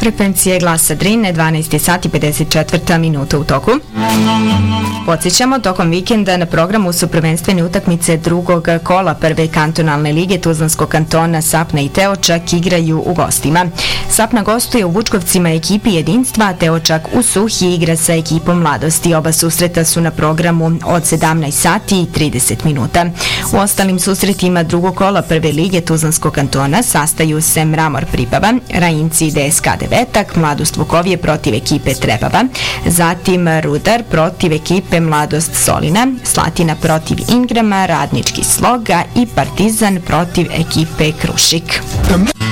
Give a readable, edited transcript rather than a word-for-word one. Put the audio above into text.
frekvencije Glasa Drine, 12 sati 54 minuta u toku. Podsjećamo, tokom vikenda na programu su prvenstvene utakmice drugog kola prve kantonalne lige Tuzlanskog kantona. Sapna i Teočak igraju u gostima. Sapna gostuje u Vučkovcima ekipi Jedinstva, a Teočak u Suhji igra sa ekipom Mladosti. Oba susreta su na programu od 17 sati i 30 minuta. U ostalim susretima drugog kola prve lige Tuzlanskog kantona sastaju se Mramor Pribava, Rajinci i DSK Devetak, Mladost Vukovje protiv ekipe Trebava, zatim Rudar protiv ekipe Mladost Solina, Slatina protiv Ingrama, Radnički Sloga i Partizan protiv ekipe Krušik.